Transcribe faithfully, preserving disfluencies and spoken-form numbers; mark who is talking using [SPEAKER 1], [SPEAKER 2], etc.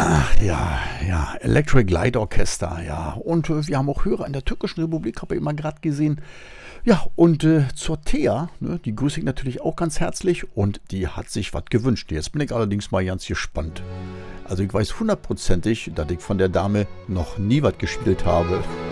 [SPEAKER 1] Ja, ja, Electric Light Orchester, ja. Und äh, wir haben auch Hörer in der Türkischen Republik, habe ich immer gerade gesehen. Ja, und äh, zur Thea, ne, die grüße ich natürlich auch ganz herzlich und die hat sich was gewünscht. Jetzt bin ich allerdings mal ganz gespannt. Also ich weiß hundertprozentig, dass ich von der Dame noch nie was gespielt habe.